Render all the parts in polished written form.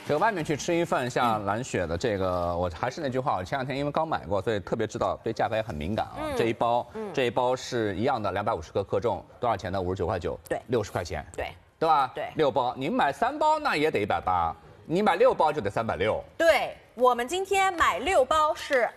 这个外面去吃一份像蓝雪的这个，我还是那句话，我前两天因为刚买过，所以特别知道对价格也很敏感啊。这一包是一样的，250克克重，多少钱呢？59.9， 对 ，60块钱， 对吧？ 对 ，6包，您买3包那也得180，你买6包就得360。 对。我们今天买6包是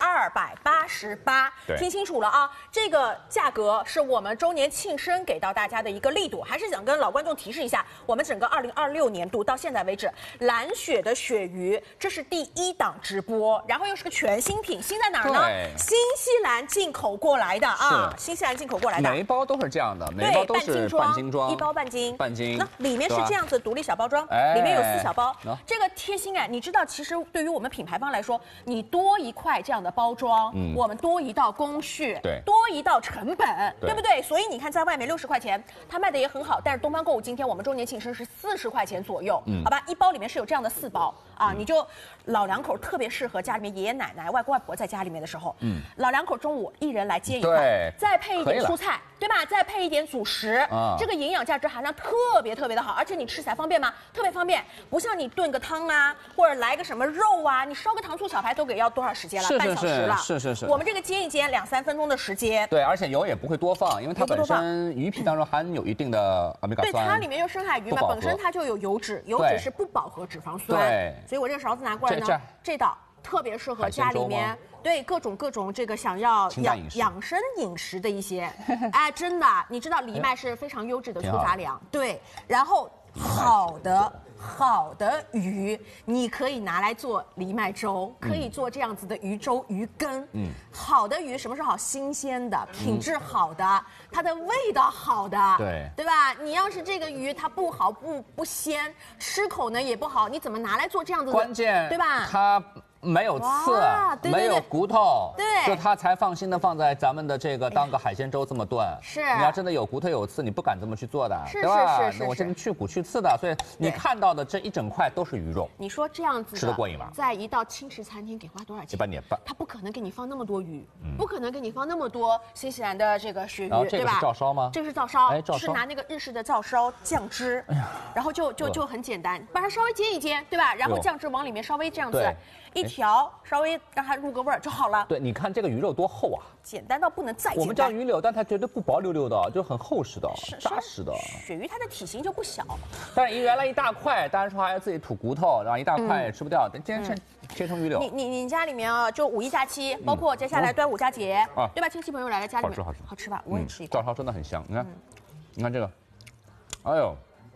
288，听清楚了啊！这个价格是我们周年庆生给到大家的一个力度，还是想跟老观众提示一下，我们整个2026年度到现在为止，蓝雪的鳕鱼这是第1档直播，然后又是个全新品，新在哪儿呢？新西兰进口过来的啊，新西兰进口过来的， 每一包都是这样的，每一包都是半斤装， 一包半斤，那里面是这样子独立小包装，里面有4小包，这个贴心哎，你知道其实对于我们品牌方来说，你多一块这样的包装，我们多一道工序，多一道成本，对不对？所以你看，在外面60块钱，它卖的也很好，但是东方购物今天我们周年庆生是40块钱左右，好吧？一包里面是有这样的4包啊，你就老两口特别适合家里面爷爷奶奶、外公外婆在家里面的时候，老两口中午一人来煎一块，再配一点蔬菜，对吧？再配一点主食，这个营养价值含量特别的好，而且你吃起来方便吗？特别方便，不像你炖个汤啊，或者来个什么肉啊，你烧个糖醋小排都给要多少时间了？半小时了。是。我们这个煎一煎2-3分钟的时间。 对，而且油也不会多放，因为它本身鱼皮当中含有一定的欧米伽酸。 对，它里面有深海鱼嘛，本身它就有油脂，油脂是不饱和脂肪酸。对。所以我这个勺子拿过来呢，这道特别适合家里面对各种这个想要养生饮食的一些，哎，真的，你知道藜麦是非常优质的粗杂粮，对，然后好的鱼，你可以拿来做藜麦粥，可以做这样子的鱼粥、鱼羹。好的鱼什么是好？新鲜的，品质好的，它的味道好的，对吧？你要是这个鱼它不好不鲜，吃口呢也不好，你怎么拿来做这样子的？ 关键对吧？ 它没有刺，没有骨头， 对， 就它才放心的放在咱们的这个当个海鲜粥这么炖。 是， 你要真的有骨头有刺，你不敢这么去做的， 对吧？ 是。 我这边去骨去刺的，所以你看到的这一整块都是鱼肉。 你说这样子吃得过瘾吗？ 在一道轻食餐厅给花多少钱？ 1.8年半。 他不可能给你放那么多鱼，不可能给你放那么多新西兰的这个鳕鱼， 对吧？照烧吗？ 这个是照烧，是拿那个日式的照烧酱汁，然后就很简单，把它稍微煎一煎，对吧？然后酱汁往里面稍微这样子一调，稍微让它入个味儿就好了。 对，你看这个鱼肉多厚啊， 简单到不能再简单。 我们叫鱼柳，但它绝对不薄溜溜的，就很厚实的，扎实的。 鳕鱼它的体型就不小， 但是原来一大块，当然说还要自己吐骨头，然后一大块也吃不掉。但今天切成鱼柳。 你家里面啊，就5一假期，包括接下来端午佳节，对吧？亲戚朋友来了家里面，好吃吧？我也吃一口。 照烧真的很香，你看这个，哎呦，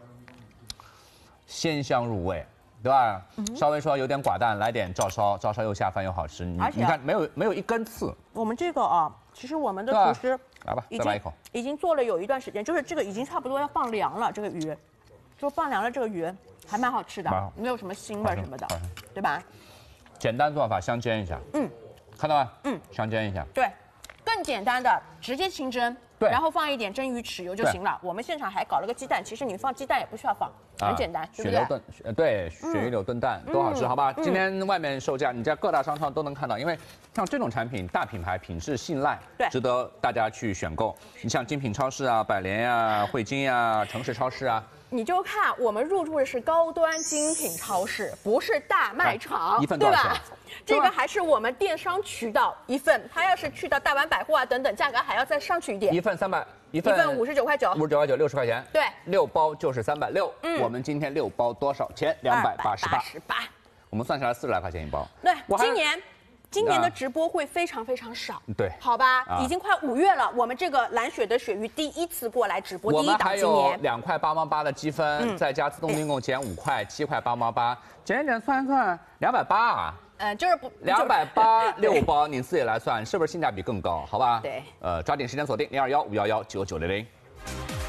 鲜香入味。对吧？稍微说有点寡淡，来点照烧，照烧又下饭又好吃。你看没有一根刺。 我们这个啊，其实我们的厨师来吧，再来一口。 已经做了有一段时间，就是这个已经差不多要放凉了，这个鱼，就放凉了这个鱼还蛮好吃的，没有什么腥味什么的，对吧？ 简单做法，香煎一下。看到吗？香煎一下。 对，更简单的直接清蒸。然后放一点蒸鱼豉油就行了。我们现场还搞了个鸡蛋，其实你放鸡蛋也不需要放，很简单，对不对？ 对，鳕鱼柳炖蛋多好吃，好吧？今天外面售价，你在各大商场都能看到，因为像这种产品，大品牌品质信赖，值得大家去选购。你像精品超市啊、百联呀、汇金呀、城市超市啊。 你就看我们入驻的是高端精品超市，不是大卖场， 一份多少钱？ 这个还是我们电商渠道一份，它要是去到大丸百货啊等等，价格还要再上去一点。 一份300，一份59.9块 ，59.9 60块钱。 对 ，6包就是360。我们今天6包多少钱？288。我们算下来40来块钱一包。 对，今年的直播会非常少， 对， 好吧，已经快5月了。我们这个蓝雪的鳕鱼第1次过来直播，第1档今年。 我们还有2块8毛8的积分，再加自动订购减5块，7块8毛8，减算280啊。 就是不 280 6包，你自己来算，是不是性价比更高？好吧？ 对。 抓紧时间锁定0215119900。